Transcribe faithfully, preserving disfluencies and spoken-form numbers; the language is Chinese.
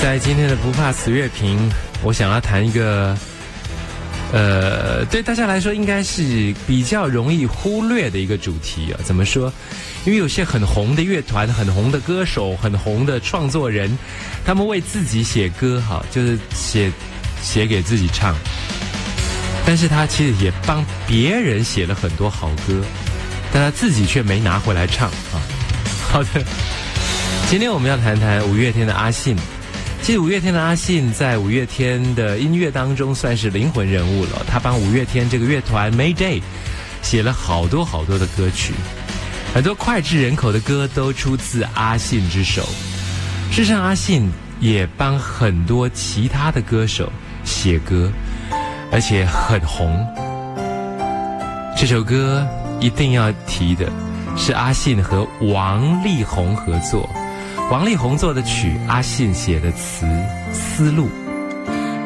在今天的不怕死乐评，我想要谈一个呃，对大家来说应该是比较容易忽略的一个主题啊。怎么说？因为有些很红的乐团、很红的歌手、很红的创作人，他们为自己写歌，哈，就是写写给自己唱，但是他其实也帮别人写了很多好歌，但他自己却没拿回来唱啊。好的，今天我们要谈谈五月天的阿信。其实五月天的阿信在五月天的音乐当中算是灵魂人物了，他帮五月天这个乐团 Mayday 写了好多好多的歌曲，很多脍炙人口的歌都出自阿信之手。事实上，阿信也帮很多其他的歌手写歌，而且很红。这首歌一定要提的是阿信和王力宏合作，王力宏做的曲，阿信写的词，思路。